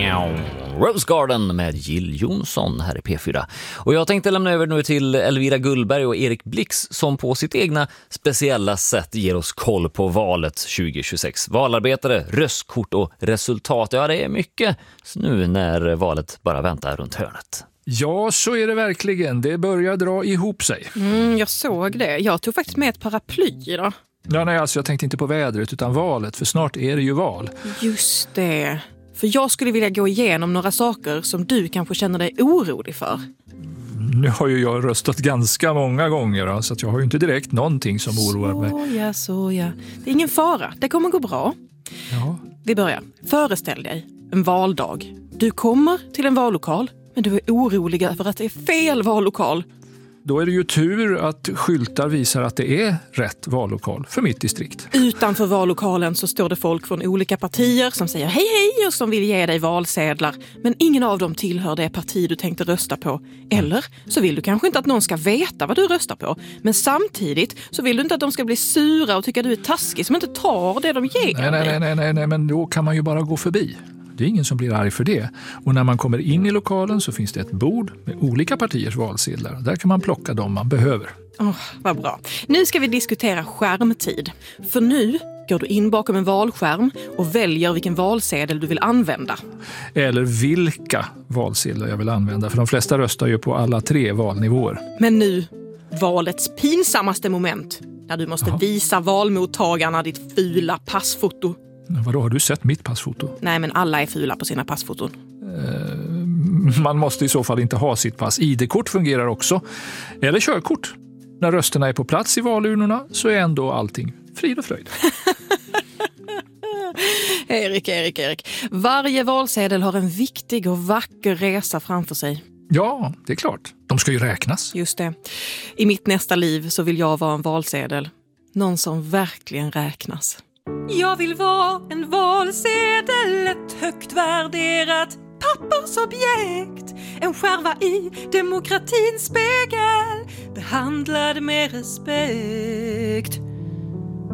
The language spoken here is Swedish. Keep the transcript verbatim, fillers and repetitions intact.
Rose Garden med Jill Johnson här i P fyra. Och jag tänkte lämna över nu till Elvira Gullberg och Erik Blix som på sitt egna speciella sätt ger oss koll på valet tjugo tjugosex. Valarbetare, röstkort och resultat. Ja, det är mycket nu när valet bara väntar runt hörnet. Ja, så är det verkligen. Det börjar dra ihop sig. Mm, jag såg det. Jag tog faktiskt med ett paraply då. Ja, nej, alltså jag tänkte inte på vädret utan valet, för snart är det ju val. Just det. För jag skulle vilja gå igenom några saker som du kanske känner dig orolig för. Nu har ju jag röstat ganska många gånger då, så att jag har ju inte direkt någonting som oroar mig. Så ja, så ja. Det är ingen fara. Det kommer gå bra. Ja. Vi börjar. Föreställ dig en valdag. Du kommer till en vallokal, men du är orolig över att det är fel vallokal. Då är det ju tur att skyltar visar att det är rätt vallokal för mitt distrikt. Utanför vallokalen så står det folk från olika partier som säger hej hej och som vill ge dig valsedlar. Men ingen av dem tillhör det parti du tänkte rösta på. Eller så vill du kanske inte att någon ska veta vad du röstar på. Men samtidigt så vill du inte att de ska bli sura och tycka att du är taskig som inte tar det de ger nej, nej, nej, nej, nej, nej, men då kan man ju bara gå förbi. Det är ingen som blir arg för det. Och när man kommer in i lokalen så finns det ett bord med olika partiers valsedlar. Där kan man plocka dem man behöver. Oh, vad bra. Nu ska vi diskutera skärmtid. För nu går du in bakom en valskärm och väljer vilken valsedel du vill använda. Eller vilka valsedlar jag vill använda. För de flesta röstar ju på alla tre valnivåer. Men nu, valets pinsammaste moment. När du måste Jaha. visa valmottagarna ditt fula passfoto. Vadå, har du sett mitt passfoto? Nej, men alla är fula på sina passfoton. Eh, man måste i så fall inte ha sitt pass. I D-kort fungerar också. Eller körkort. När rösterna är på plats i valurnorna så är ändå allting frid och fröjd. Erik, Erik, Erik. Varje valsedel har en viktig och vacker resa framför sig. Ja, det är klart. De ska ju räknas. Just det. I mitt nästa liv så vill jag vara en valsedel. Någon som verkligen räknas. Jag vill vara en valsedel, ett högt värderat pappersobjekt. En skärva i demokratins spegel, behandlad med respekt.